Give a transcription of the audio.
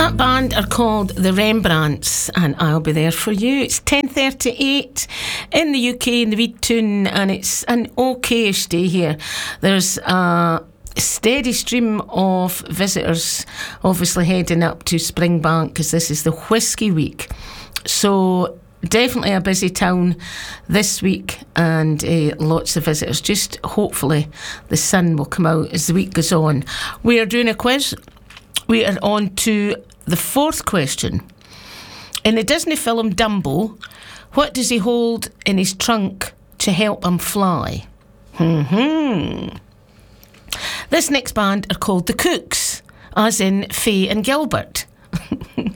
That band are called the Rembrandts, and I'll be there for you. It's 10:38 in the UK in the Weedtoon, and it's an okayish day here. There's a steady stream of visitors obviously heading up to Springbank because this is the Whisky Week. So definitely a busy town this week, and lots of visitors. Just hopefully the sun will come out as the week goes on. We are doing a quiz. We are on to the fourth question. In the Disney film Dumbo, what does he hold in his trunk to help him fly? This next band are called the Cooks, as in Faye and Gilbert.